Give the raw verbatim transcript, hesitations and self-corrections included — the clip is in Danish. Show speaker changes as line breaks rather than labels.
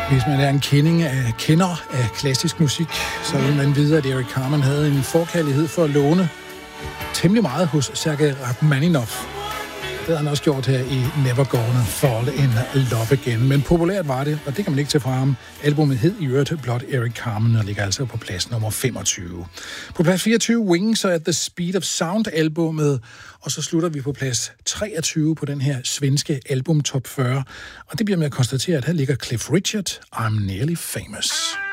Hvis man er en kending af, kender af klassisk musik, så vil man vide, at Eric Carmen havde en forkærlighed for at låne temmelig meget hos Sergej Rachmaninoff. Det havde han også gjort her i Never Gonna Fall in Love Again. Men populært var det, og det kan man ikke tage fra ham. Albumet hed i øvrigt blot Eric Carmen, og ligger altså på plads nummer femogtyve. På plads fireogtyve, Wings og At the Speed of Sound albumet, og så slutter vi på plads treogtyve på den her svenske album Top fyrre. Og det bliver med at konstatere, at her ligger Cliff Richard, I'm Nearly Famous.